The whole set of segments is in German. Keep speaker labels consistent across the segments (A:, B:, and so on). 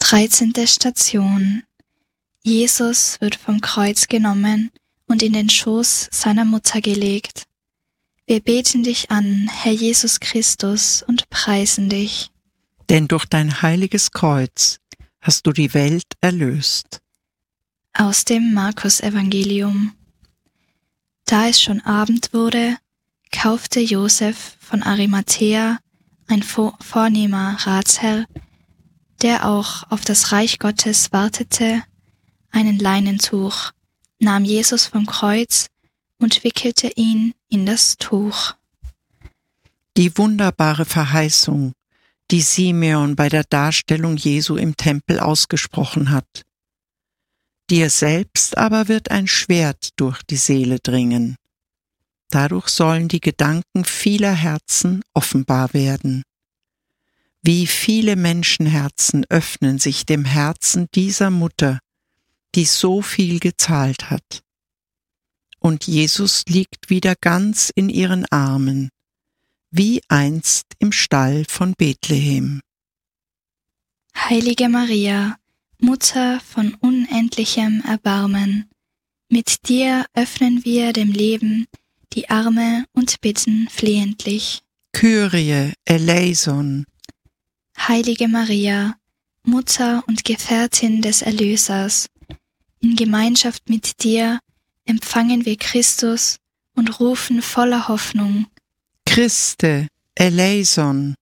A: 13. Station. Jesus wird vom Kreuz genommen und in den Schoß seiner Mutter gelegt. Wir beten dich an, Herr Jesus Christus, und preisen dich.
B: Denn durch dein heiliges Kreuz hast du die Welt erlöst.
A: Aus dem Markus-Evangelium. Da es schon Abend wurde, kaufte Josef von Arimathäa, ein vornehmer Ratsherr, der auch auf das Reich Gottes wartete, einen Leinentuch, nahm Jesus vom Kreuz und wickelte ihn in das Tuch.
B: Die wunderbare Verheißung, die Simeon bei der Darstellung Jesu im Tempel ausgesprochen hat. Dir selbst aber wird ein Schwert durch die Seele dringen. Dadurch sollen die Gedanken vieler Herzen offenbar werden. Wie viele Menschenherzen öffnen sich dem Herzen dieser Mutter, die so viel gezahlt hat. Und Jesus liegt wieder ganz in ihren Armen, wie einst im Stall von Bethlehem.
A: Heilige Maria, Mutter von unendlichem Erbarmen, mit dir öffnen wir dem Leben die Arme und bitten flehentlich.
B: Kyrie eleison.
A: Heilige Maria, Mutter und Gefährtin des Erlösers, in Gemeinschaft mit dir empfangen wir Christus und rufen voller Hoffnung:
B: Christe eleison.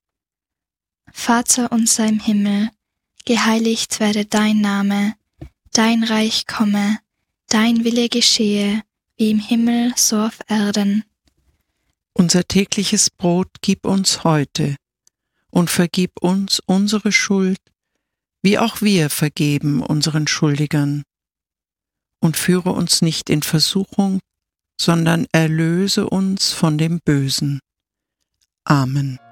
A: Vater unser im Himmel, geheiligt werde dein Name, dein Reich komme, dein Wille geschehe, wie im Himmel so auf Erden.
B: Unser tägliches Brot gib uns heute und vergib uns unsere Schuld, wie auch wir vergeben unseren Schuldigern. Und führe uns nicht in Versuchung, sondern erlöse uns von dem Bösen. Amen.